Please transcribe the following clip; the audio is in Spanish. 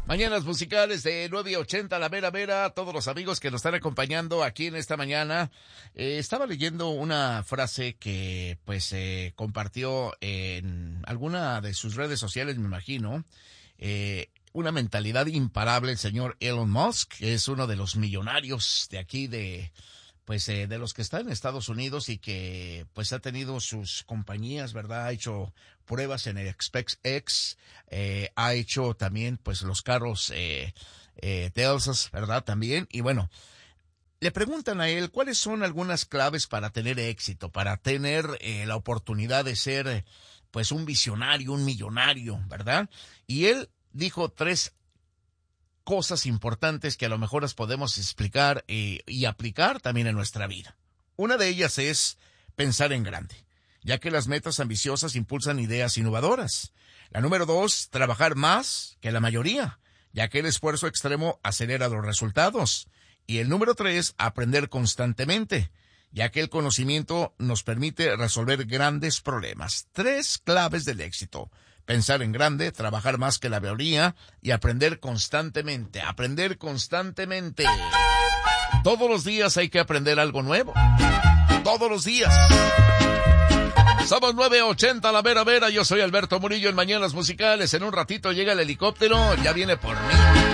Mañanas musicales de 9:80, la mera mera, todos los amigos que nos están acompañando aquí en esta mañana. Estaba leyendo una frase que pues compartió en alguna de sus redes sociales, me imagino. Una mentalidad imparable el señor Elon Musk, que es uno de los millonarios de aquí de los que están en Estados Unidos y que pues ha tenido sus compañías, ¿verdad? Ha hecho pruebas en el SpaceX, ha hecho también pues los carros Tesla, ¿verdad? También, y bueno, le preguntan a él cuáles son algunas claves para tener éxito, para tener la oportunidad de ser pues un visionario, un millonario, ¿verdad? Y él dijo 3 cosas importantes que a lo mejor las podemos explicar y aplicar también en nuestra vida. Una de ellas es pensar en grande, ya que las metas ambiciosas impulsan ideas innovadoras. La número 2, trabajar más que la mayoría, ya que el esfuerzo extremo acelera los resultados. Y el número 3, aprender constantemente, ya que el conocimiento nos permite resolver grandes problemas. 3 claves del éxito: pensar en grande, trabajar más que la mayoría y aprender constantemente. Aprender constantemente. Todos los días hay que aprender algo nuevo. Todos los días. Somos 9:80, la mera mera. Yo soy Alberto Murillo en Mañanas Musicales. En un ratito llega el helicóptero. Ya viene por mí.